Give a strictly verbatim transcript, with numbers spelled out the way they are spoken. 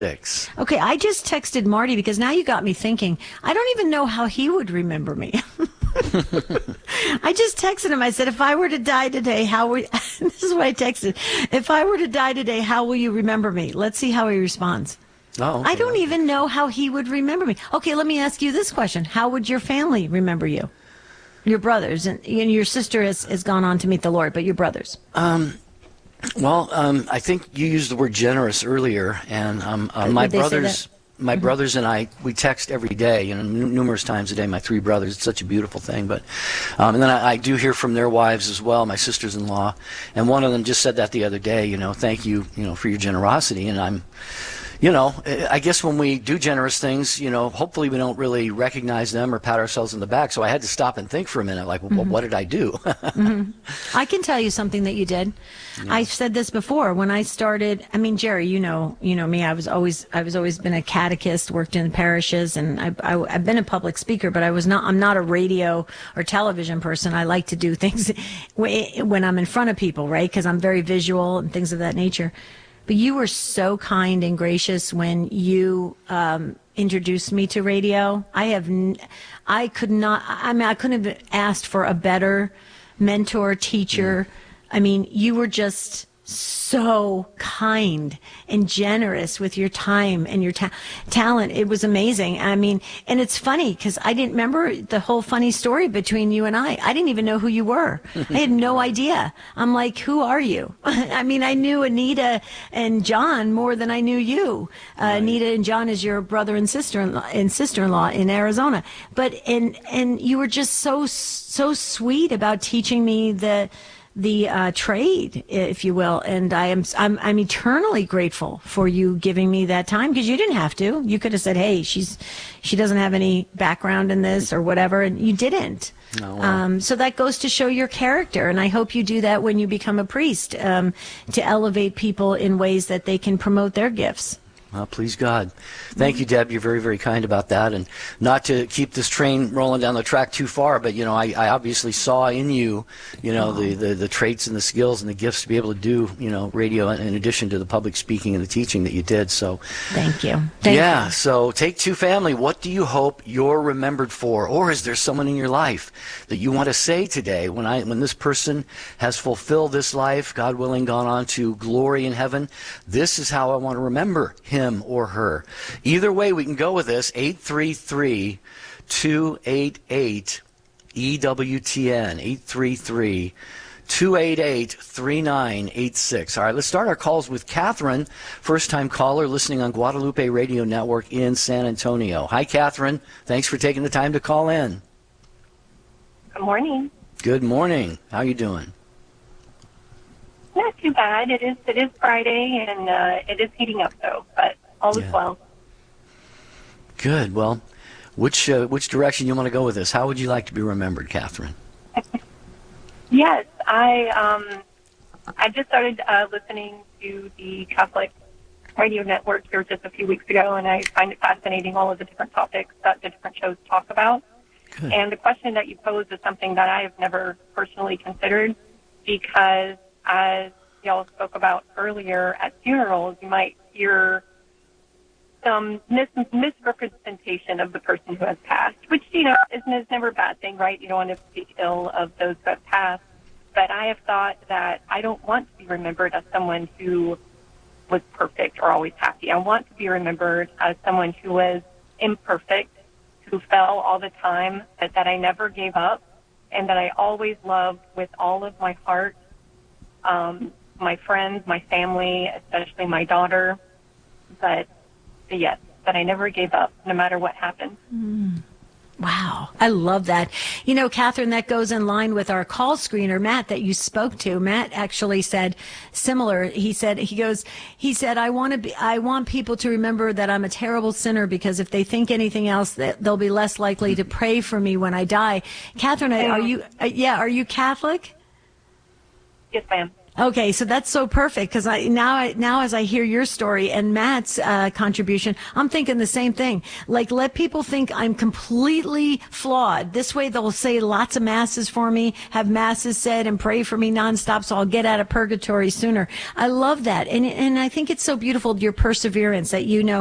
Six. Okay, I just texted Marty because now you got me thinking. I don't even know how he would remember me. I just texted him. I said, if I were to die today, how would, this is what I texted. If I were to die today, how will you remember me? Let's see how he responds. Oh, okay. I don't even know how he would remember me. Okay, let me ask you this question. How would your family remember you? Your brothers, and, and your sister has, has gone on to meet the Lord, but your brothers. Um, well, um, I think you used the word generous earlier, and um, uh, my Would they say brothers, that? my Mhm. brothers and I, we text every day, you know, n- numerous times a day. My three brothers, it's such a beautiful thing. But, um, and then I, I do hear from their wives as well, my sisters-in-law, and one of them just said that the other day. You know, thank you, you know, for your generosity, and I'm. You know, I guess when we do generous things, you know, hopefully we don't really recognize them or pat ourselves in the back. So I had to stop and think for a minute, like, well, Mhm. what did I do? hmm I can tell you something that you did. Yeah. I've said this before. When I started, I mean, Jerry, you know, you know me. I was always, I was always been a catechist, worked in parishes, and I, I, I've been a public speaker. But I was not. I'm not a radio or television person. I like to do things when I'm in front of people, right? Because I'm very visual and things of that nature. But you were so kind and gracious when you um, introduced me to radio. I have, n- I could not. I mean, I couldn't have asked for a better mentor, teacher. I mean, you were just so kind and generous with your time and your ta- talent. It was amazing. I mean, and it's funny because I didn't remember the whole funny story between you and I. I didn't even know who you were. I had no idea. I'm like, who are you? I mean, I knew Anita and John more than I knew you. Uh, Right. Anita and John is your brother and sister and sister-in-law in Arizona. But and and you were just so so sweet about teaching me the the uh, trade, if you will, and I am I'm I'm eternally grateful for you giving me that time because you didn't have to. You could have said, "Hey, she's she doesn't have any background in this or whatever," and you didn't. No, well. Um, so that goes to show your character, and I hope you do that when you become a priest um, to elevate people in ways that they can promote their gifts. Well, please God. Thank you, Deb. You're very, very kind about that. And not to keep this train rolling down the track too far, but, you know, I, I obviously saw in you, you know, the, the, the traits and the skills and the gifts to be able to do, you know, radio in addition to the public speaking and the teaching that you did. So, Thank you. Thank yeah. you. So Take Two family, what do you hope you're remembered for? Or is there someone in your life that you want to say today when I, when this person has fulfilled this life, God willing, gone on to glory in heaven? This is how I want to remember him. Him or her. Either way, we can go with this. eight three three, two eight eight, E W T N. eight three three, two eight eight, three nine eight six. All right, let's start our calls with Catherine, first-time caller listening on Guadalupe Radio Network in San Antonio. Hi, Catherine. Thanks for taking the time to call in. Good morning. Good morning. How you doing? Not too bad. It is it is Friday, and uh, it is heating up, though, but all Yeah. is well. Good. Well, which uh, which direction you want to go with this? How would you like to be remembered, Catherine? Yes, I um, I just started uh, listening to the Catholic Radio Network here just a few weeks ago, and I find it fascinating all of the different topics that the different shows talk about. Good. And the question that you posed is something that I have never personally considered because, as y'all spoke about earlier, at funerals, you might hear some mis- misrepresentation of the person who has passed, which, you know, is, is never a bad thing, right? You don't want to speak ill of those who have passed. But I have thought that I don't want to be remembered as someone who was perfect or always happy. I want to be remembered as someone who was imperfect, who fell all the time, but that I never gave up, and that I always loved with all of my heart. Um, my friends, my family, especially my daughter, but yes, that I never gave up, no matter what happened. Mm. Wow. I love that. You know, Catherine, that goes in line with our call screener, Matt, that you spoke to. Matt actually said similar. He said, he goes, he said, I want to be, I want people to remember that I'm a terrible sinner because if they think anything else, that they'll be less likely to pray for me when I die. Catherine, are you, uh, yeah, are you Catholic? Yes, ma'am. Okay, so that's so perfect because I now I, now as I hear your story and Matt's uh, contribution, I'm thinking the same thing. Like, let people think I'm completely flawed. This way, they'll say lots of masses for me, have masses said, and pray for me nonstop, so I'll get out of purgatory sooner. I love that, and and I think it's so beautiful your perseverance that you know.